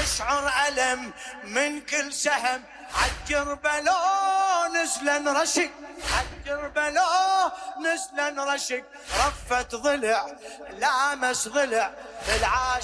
يشعر ألم من كل سهم. عالجربلو نزلا رشق، عالجربلو نزلا رشق، رفت ضلع لامس ضلع بالعاش